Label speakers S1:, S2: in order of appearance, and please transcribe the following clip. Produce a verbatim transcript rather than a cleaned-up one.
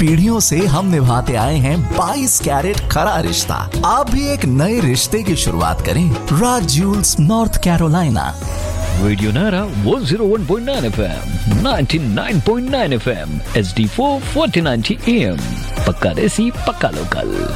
S1: पीढ़ियों से हम निभाते आए हैं बाईस कैरेट खरा रिश्ता। आप भी एक नए रिश्ते की शुरुआत करें राज ज्यूल्स नॉर्थ कैरोलिना।
S2: रेडियो नारा one oh one point nine F M, ninety-nine point nine F M, H D four forty ninety A M, पक्का देसी पक्का लोकल।